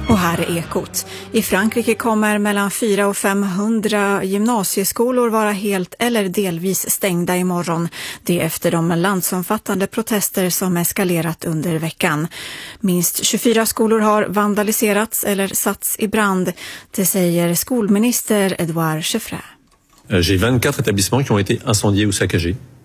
Och här är Ekot. I Frankrike kommer mellan 400 och 500 gymnasieskolor vara helt eller delvis stängda imorgon. Det är efter de landsomfattande protester som eskalerat under veckan. Minst 24 skolor har vandaliserats eller satts i brand. Det säger skolminister Edouard Chevrey. J'ai 24 établissements qui ont été incendiés ou saccagés.